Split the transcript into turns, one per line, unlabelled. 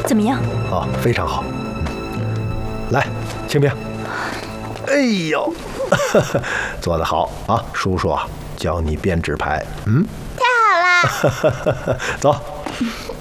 怎么样？
哦，非常好。来，清平。哎呦，做得好啊！叔叔啊，教你编纸牌。
太好了。
走。